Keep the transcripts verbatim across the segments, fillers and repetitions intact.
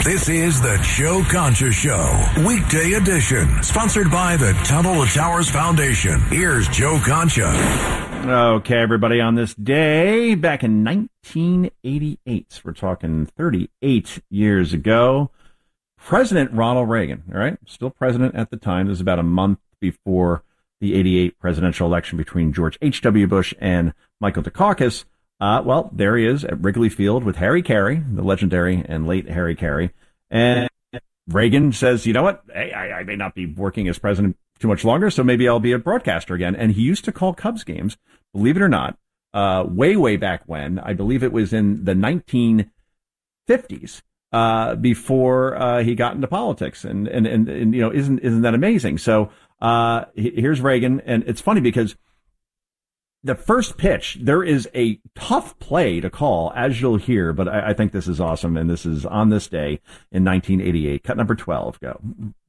This is the Joe Concha Show, weekday edition, sponsored by the Tunnel to Towers Foundation. Here's Joe Concha. Okay, everybody, on this day, back in nineteen eighty-eight, we're talking thirty-eight years ago, President Ronald Reagan, all right, still president at the time. This is about a month before the eighty-eight presidential election between George H W. Bush and Michael Dukakis. Uh, well, there he is at Wrigley Field with Harry Carey, the legendary and late Harry Carey. And Reagan says, you know what, hey, I, I may not be working as president too much longer, so maybe I'll be a broadcaster again. And he used to call Cubs games, believe it or not, uh, way, way back when. I believe it was in the nineteen fifties, uh, before uh, he got into politics. And, and, and, and, you know, isn't isn't that amazing? So uh, here's Reagan. And it's funny because the first pitch, there is a tough play to call, as you'll hear, but I, I think this is awesome, and this is on this day in nineteen eighty-eight. Cut number twelve, go.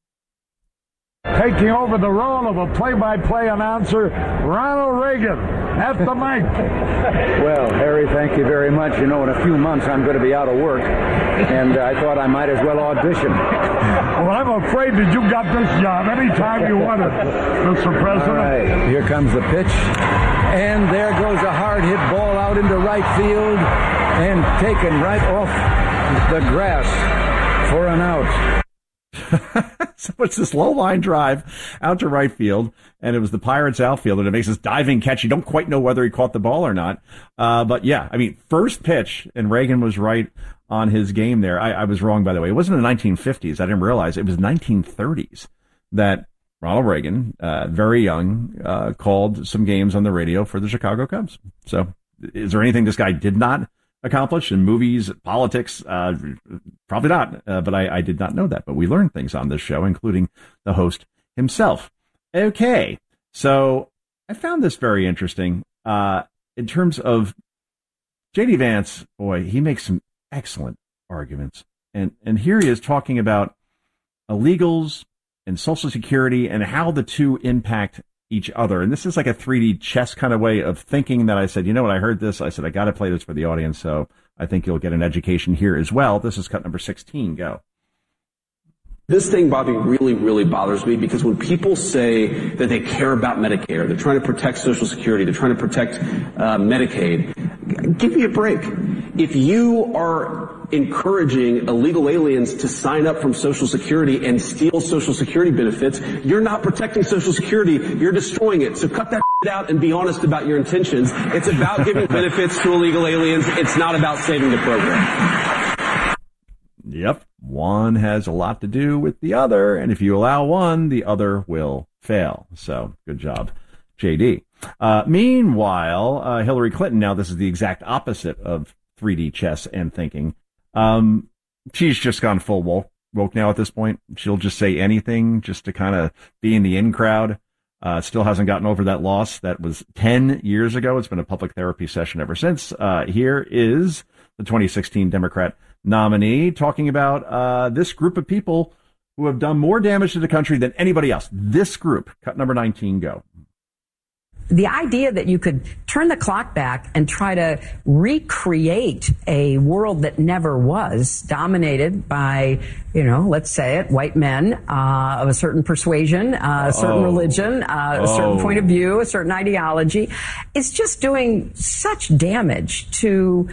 Taking over the role of a play-by-play announcer, Ronald Reagan, at the mic. Well, Harry, thank you very much. You know, in a few months I'm going to be out of work, and I thought I might as well audition. Well, I'm afraid that you got this job anytime you want it, Mister President. All right, here comes the pitch, and there goes a hard-hit ball out into right field, and taken right off the grass for an out. So it's this low line drive out to right field, and it was the Pirates outfielder that makes this diving catch. You don't quite know whether he caught the ball or not. Uh, but yeah, I mean, first pitch, and Reagan was right on his game there. I, I was wrong, by the way. It wasn't the nineteen fifties. I didn't realize it was nineteen thirties that Ronald Reagan, uh, very young, uh, called some games on the radio for the Chicago Cubs. So is there anything this guy did not accomplish in movies, politics? Uh, probably not, uh, but I, I did not know that. But we learned things on this show, including the host himself. Okay, so I found this very interesting uh, in terms of J D. Vance. Boy, he makes some excellent arguments. And, and here he is talking about illegals and Social Security and how the two impact each other. And this is like a three D chess kind of way of thinking that I said, you know what, I heard this. I said, I got to play this for the audience. So I think you'll get an education here as well. This is cut number sixteen. Go. This thing, Bobby, really, really bothers me because when people say that they care about Medicare, they're trying to protect Social Security, they're trying to protect uh, Medicaid, give me a break. If you are encouraging illegal aliens to sign up from Social Security and steal Social Security benefits, you're not protecting Social Security, you're destroying it. So cut that out and be honest about your intentions. It's about giving benefits to illegal aliens. It's not about saving the program. Yep. One has a lot to do with the other, and if you allow one, the other will fail. So, good job, J D. Uh, meanwhile, uh, Hillary Clinton, now this is the exact opposite of three D chess and thinking. Um, she's just gone full woke, woke now at this point. She'll just say anything just to kind of be in the in crowd. Uh, still hasn't gotten over that loss. That was ten years ago. It's been a public therapy session ever since. Uh, here is the twenty sixteen Democrat nominee talking about uh, this group of people who have done more damage to the country than anybody else. This group, cut number nineteen, go. The idea that you could turn the clock back and try to recreate a world that never was, dominated by, you know, let's say it, white men uh, of a certain persuasion, uh, a certain oh. religion, uh, oh. a certain point of view, a certain ideology, is just doing such damage to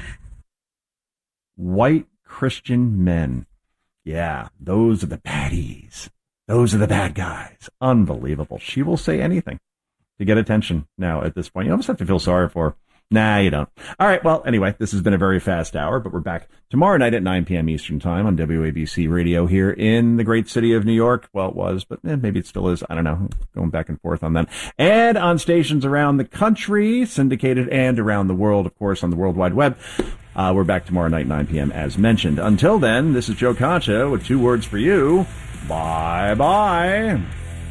white Christian men. Yeah, those are the baddies. Those are the bad guys. Unbelievable. She will say anything to get attention now at this point. You almost have to feel sorry for her. Nah, you don't. All right, well, anyway, this has been a very fast hour, but we're back tomorrow night at nine p.m. Eastern Time on W A B C Radio here in the great city of New York. Well, it was, but eh, maybe it still is. I don't know. Going back and forth on that. And on stations around the country, syndicated, and around the world, of course, on the World Wide Web. Uh, we're back tomorrow night, nine p.m. as mentioned. Until then, this is Joe Concha with two words for you. Bye-bye.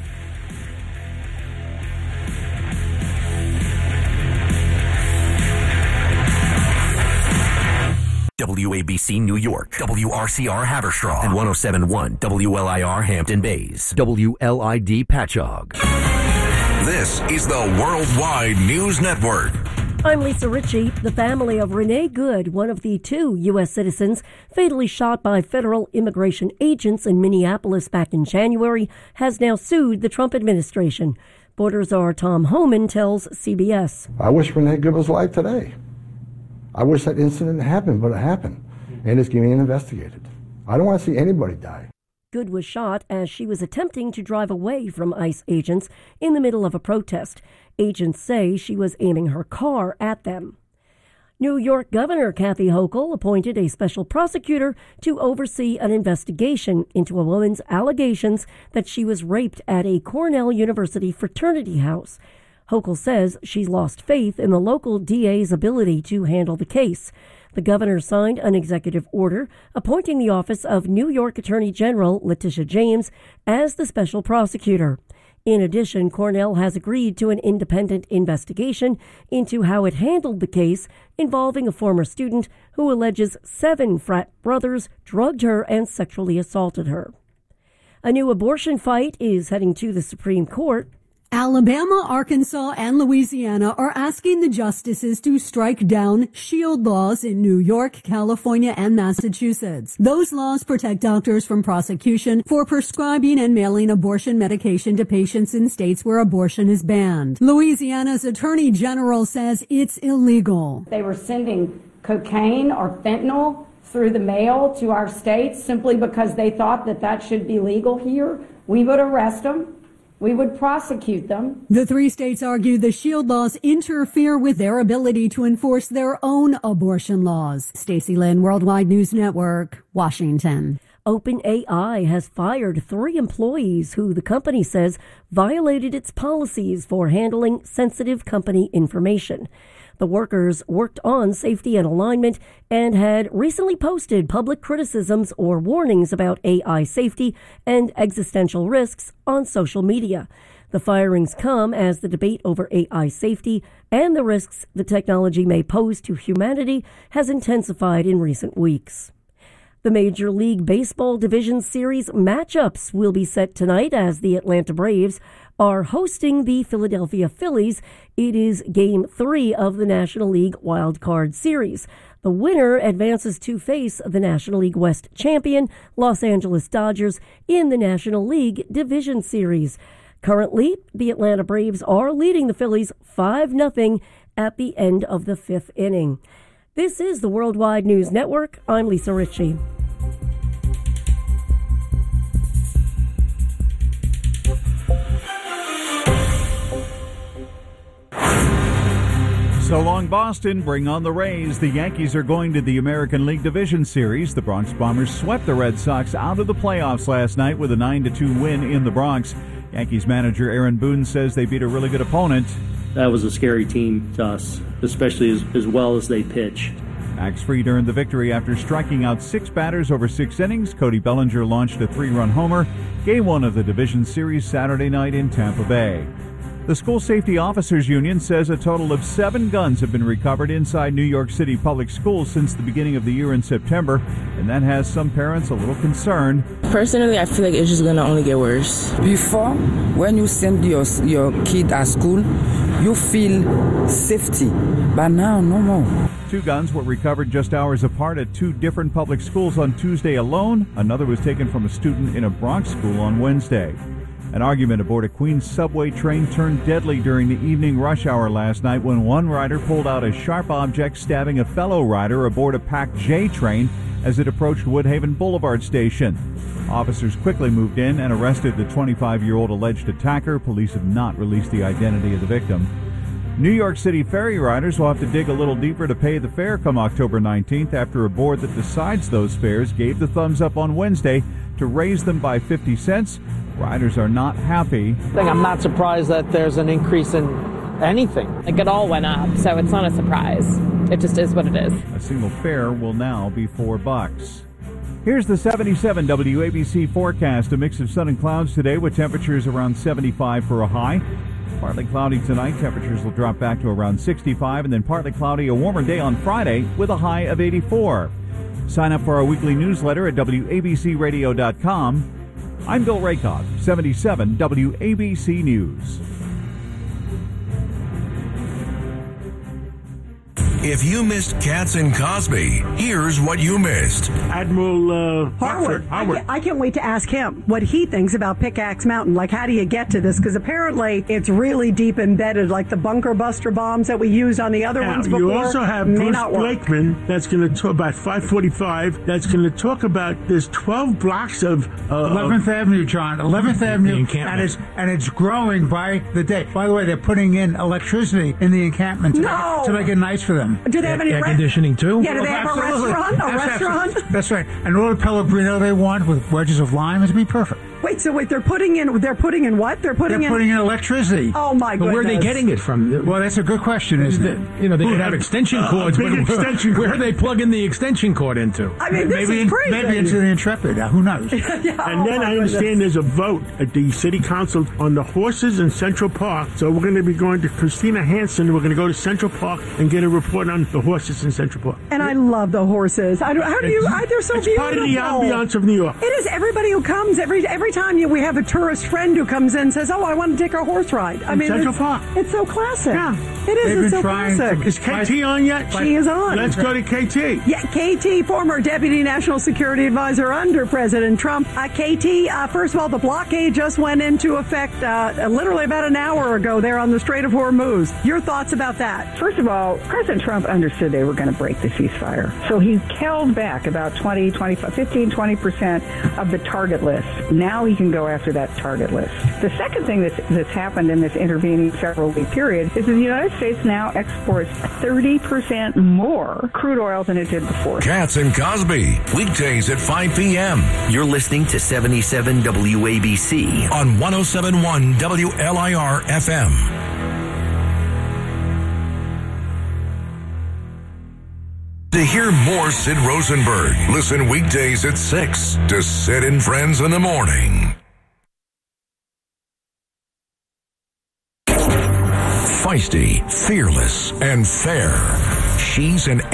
W A B C New York, W R C R Haverstraw, and one oh seven point one W L I R Hampton Bays, W L I D Patchogue. This is the Worldwide News Network. I'm Lisa Ritchie. The family of Renee Good, one of the two U S citizens fatally shot by federal immigration agents in Minneapolis back in January, has now sued the Trump administration. Border czar Tom Homan tells C B S. I wish Renee Good was alive today. I wish that incident happened, but it happened, and it's being investigated. I don't want to see anybody die. Good was shot as she was attempting to drive away from ICE agents in the middle of a protest. Agents say she was aiming her car at them. New York Governor Kathy Hochul appointed a special prosecutor to oversee an investigation into a woman's allegations that she was raped at a Cornell University fraternity house. Hochul says she's lost faith in the local D A's ability to handle the case. The governor signed an executive order appointing the office of New York Attorney General Letitia James as the special prosecutor. In addition, Cornell has agreed to an independent investigation into how it handled the case involving a former student who alleges seven frat brothers drugged her and sexually assaulted her. A new abortion fight is heading to the Supreme Court. Alabama, Arkansas, and Louisiana are asking the justices to strike down SHIELD laws in New York, California, and Massachusetts. Those laws protect doctors from prosecution for prescribing and mailing abortion medication to patients in states where abortion is banned. Louisiana's Attorney General says it's illegal. They were sending cocaine or fentanyl through the mail to our states simply because they thought that that should be legal here. We would arrest them. We would prosecute them. The three states argue the SHIELD laws interfere with their ability to enforce their own abortion laws. Stacey Lynn, Worldwide News Network, Washington. OpenAI has fired three employees who the company says violated its policies for handling sensitive company information. The workers worked on safety and alignment and had recently posted public criticisms or warnings about A I safety and existential risks on social media. The firings come as the debate over A I safety and the risks the technology may pose to humanity has intensified in recent weeks. The Major League Baseball Division Series matchups will be set tonight as the Atlanta Braves are hosting the Philadelphia Phillies. It is Game three of the National League Wild Card Series. The winner advances to face the National League West champion, Los Angeles Dodgers, in the National League Division Series. Currently, the Atlanta Braves are leading the Phillies five nothing at the end of the fifth inning. This is the Worldwide News Network. I'm Lisa Ritchie. So long, Boston. Bring on the Rays. The Yankees are going to the American League Division Series. The Bronx Bombers swept the Red Sox out of the playoffs last night with a nine to two win in the Bronx. Yankees manager Aaron Boone says they beat a really good opponent. That was a scary team to us, especially as, as well as they pitch. Max Fried earned the victory after striking out six batters over six innings. Cody Bellinger launched a three-run homer. Game one of the division series Saturday night in Tampa Bay. The School Safety Officers Union says a total of seven guns have been recovered inside New York City public schools since the beginning of the year in September, and that has some parents a little concerned. Personally, I feel like it's just going to only get worse. Before, when you send your, your kid at school, you feel safety, but now no more. Two guns were recovered just hours apart at two different public schools on Tuesday alone. Another was taken from a student in a Bronx school on Wednesday. An argument aboard a Queens subway train turned deadly during the evening rush hour last night when one rider pulled out a sharp object, stabbing a fellow rider aboard a packed J train as it approached Woodhaven Boulevard station. Officers quickly moved in and arrested the twenty-five-year-old alleged attacker. Police have not released the identity of the victim. New York City ferry riders will have to dig a little deeper to pay the fare come October nineteenth after a board that decides those fares gave the thumbs up on Wednesday to raise them by fifty cents. Riders are not happy. I think I'm not surprised that there's an increase in anything. Like, it all went up, so it's not a surprise. It just is what it is. A single fare will now be four bucks. Here's the seventy-seven W A B C forecast. A mix of sun and clouds today with temperatures around seventy-five for a high. Partly cloudy tonight. Temperatures will drop back to around sixty-five, and then partly cloudy, a warmer day on Friday with a high of eighty-four. Sign up for our weekly newsletter at W A B C radio dot com. I'm Bill Raycock, seventy-seven W A B C News. If you missed Katz and Cosby, here's what you missed. Admiral uh, Harwood. Hartford. I, can't, I can't wait to ask him what he thinks about Pickaxe Mountain. Like, how do you get to this? Because apparently it's really deep embedded, like the bunker buster bombs that we used on the other Now, ones before. you also have may Bruce not work. Blakeman that's going to talk about five forty-five. That's going to talk about there's twelve blocks of uh, eleventh of, Avenue, John. eleventh Avenue, encampment. and it's and it's growing by the day. By the way, they're putting in electricity in the encampment to, No! make, it, to make it nice for them. Do they have any air re- conditioning too? Yeah, do they have a Absolutely. restaurant? A That's restaurant? absolutely- That's right. And all the Pellegrino they want with wedges of lime is be perfect. Wait, so wait, they're putting in, they're putting in what? They're putting They're in... putting in electricity. Oh, my But goodness. where are they getting it from? Well, that's a good question, isn't it? You know, they could have extension uh, cords, a but big where, extension where cord. are they plugging the extension cord into? I mean, this maybe is crazy. Maybe into the Intrepid. Uh, who knows? yeah, And oh then my I understand goodness. there's a vote at the city council on the horses in Central Park. So we're going to be going to Christina Hansen. We're going to go to Central Park and get a report on the horses in Central Park. And I love the horses. I don't, how do you? I, they're so it's beautiful. part of the ambiance of New York. It is. Everybody who comes every every time you, we have a tourist friend who comes in and says, "Oh, I want to take a horse ride." I In mean, Central it's, Park. it's so classic. Yeah. It is. They've It's been so trying to- classic. Is K T on yet? She is on. Let's go to K T. Yeah, K T, former Deputy National Security Advisor under President Trump. Uh, K T, uh, first of all, the blockade just went into effect uh, literally about an hour ago there on the Strait of Hormuz. Your thoughts about that? First of all, President Trump understood they were going to break the ceasefire. So he held back about twenty, twenty-five, fifteen, twenty percent of the target list. Now he can go after that target list. The second thing that's, that's happened in this intervening several week period is that the United States now exports thirty percent more crude oil than it did before. Katz and Cosby, weekdays at five p.m. You're listening to seventy-seven W A B C on one oh seven point one W L I R F M. To hear more Sid Rosenberg, listen weekdays at six to Sid and Friends in the Morning. Feisty, fearless, and fair. She's an